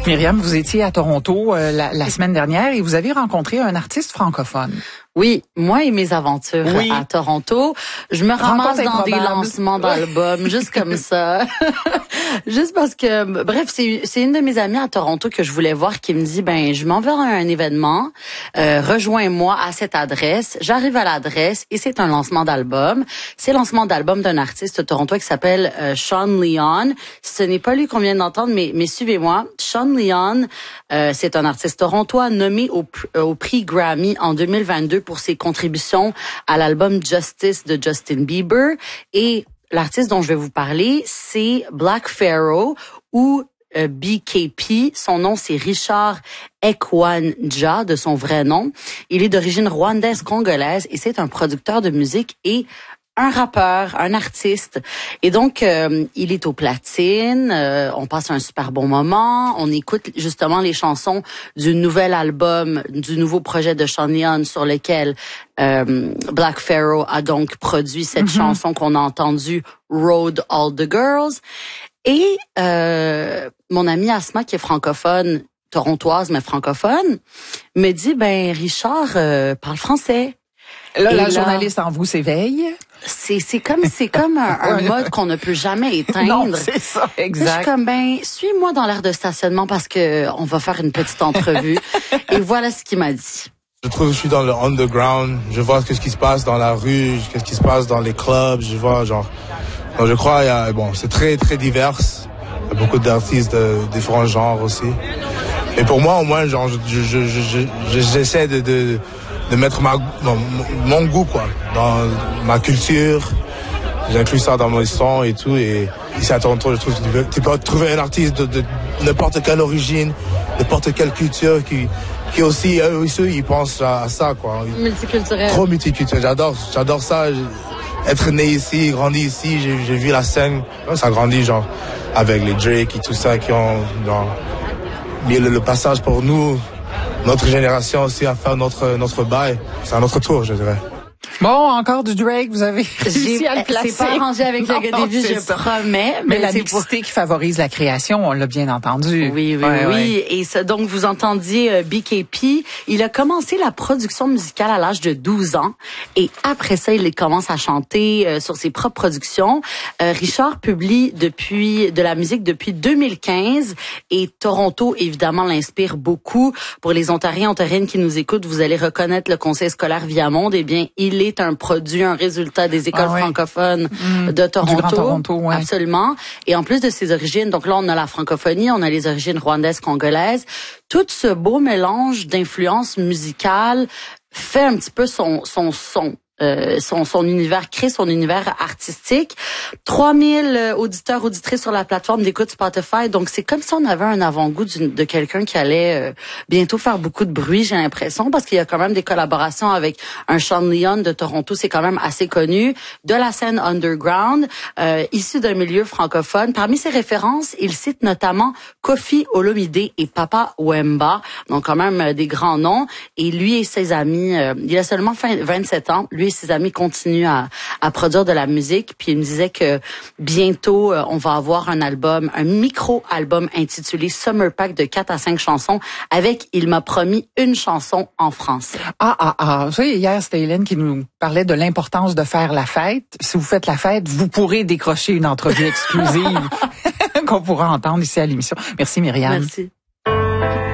Myriam, vous étiez à Toronto la semaine dernière et vous avez rencontré un artiste francophone. Oui, moi et mes aventures à Toronto, je me ramasse dans des lancements d'albums, juste comme ça. Juste parce que, bref, c'est une de mes amies à Toronto que je voulais voir qui me dit, je m'en vais à un événement, rejoins-moi à cette adresse. J'arrive à l'adresse et c'est un lancement d'album. C'est le lancement d'album d'un artiste torontois qui s'appelle Sean Leon. Ce n'est pas lui qu'on vient d'entendre, mais suivez-moi. Sean Leon, c'est un artiste torontois nommé au prix Grammy en 2022 pour ses contributions à l'album Justice de Justin Bieber. Et l'artiste dont je vais vous parler, c'est Black Pharaoh ou BKP. Son nom, c'est Richard Ekwanja, de son vrai nom. Il est d'origine rwandaise-congolaise et c'est un producteur de musique et un rappeur, un artiste. Et donc, il est aux platines, on passe un super bon moment, on écoute justement les chansons du nouvel album, du nouveau projet de Sean Leon sur lequel Black Pharaoh a donc produit cette chanson qu'on a entendue, Road All the Girls. Et mon amie Asma, qui est francophone, torontoise mais francophone, me dit, Richard parle français. Là, la journaliste en vous s'éveille. C'est comme un mode qu'on ne peut jamais éteindre. Non, c'est ça, exact. Je suis comme, suis-moi dans l'aire de stationnement parce que on va faire une petite entrevue. Et voilà ce qu'il m'a dit. Je trouve que je suis dans le underground. Je vois ce qui se passe dans la rue, ce qui se passe dans les clubs. Je vois, donc je crois, c'est très, très divers. Il y a beaucoup d'artistes de différents genres aussi. Et pour moi, au moins, j'essaie de mettre mon goût, dans ma culture. J'inclus ça dans mes sons et tout. Et ici à Toronto, je trouve que tu peux trouver un artiste de n'importe quelle origine, n'importe quelle culture qui aussi, eux aussi, ils pensent à ça, Multiculturel. Trop multiculturel. J'adore ça. Être né ici, grandi ici, j'ai vu la scène. Ça grandit, avec les Drake et tout ça qui ont, mis le passage pour nous. Notre génération aussi à faire notre bail. C'est à notre tour, je dirais. Bon, encore du Drake, vous avez réussi à le placer. C'est pas arrangé avec le gars début, je promets. Mais la mixité qui favorise la création, on l'a bien entendu. Oui. Et ça, donc, vous entendiez BKP. Il a commencé la production musicale à l'âge de 12 ans. Et après ça, il commence à chanter sur ses propres productions. Richard publie de la musique depuis 2015. Et Toronto, évidemment, l'inspire beaucoup. Pour les Ontariens, Ontariennes qui nous écoutent, vous allez reconnaître le conseil scolaire Viamonde. Eh bien, il est un résultat des écoles francophones de Toronto. Du Grand Toronto, ouais. Absolument. Et en plus de ses origines, donc là, on a la francophonie, on a les origines rwandaises, congolaises. Tout ce beau mélange d'influences musicales fait un petit peu son univers, crée son univers artistique. 3000 auditeurs, auditrices sur la plateforme d'écoute Spotify. Donc, c'est comme si on avait un avant-goût de quelqu'un qui allait bientôt faire beaucoup de bruit, j'ai l'impression, parce qu'il y a quand même des collaborations avec un Sean Leon de Toronto, c'est quand même assez connu, de la scène underground, issu d'un milieu francophone. Parmi ses références, il cite notamment Koffi Olomide et Papa Wemba, donc quand même des grands noms. Et lui et ses amis, il a seulement 27 ans, lui et ses amis continuent à produire de la musique. Puis il me disait que bientôt, on va avoir un micro-album intitulé Summer Pack de 4 à 5 chansons avec, il m'a promis, une chanson en français. Vous savez, hier, c'était Hélène qui nous parlait de l'importance de faire la fête. Si vous faites la fête, vous pourrez décrocher une entrevue exclusive qu'on pourra entendre ici à l'émission. Merci Myriam. Merci.